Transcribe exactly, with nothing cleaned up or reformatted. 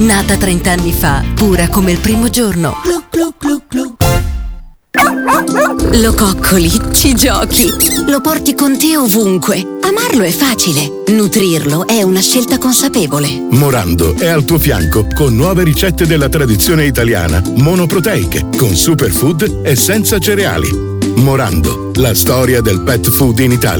Nata trenta anni fa, pura come il primo giorno. Glu, glu, glu, glu. Lo coccoli, ci giochi, lo porti con te ovunque. Amarlo è facile, nutrirlo è una scelta consapevole. Morando è al tuo fianco con nuove ricette della tradizione italiana, monoproteiche, con superfood e senza cereali. Morando, la storia del pet food in Italia.